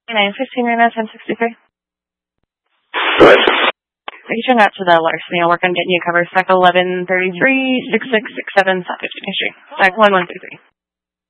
915 right now, 1063. Go ahead. Reaching out to the larceny. I'll work on getting you covered. Stack 1133, 6667, South 15th Street. Stack 1133.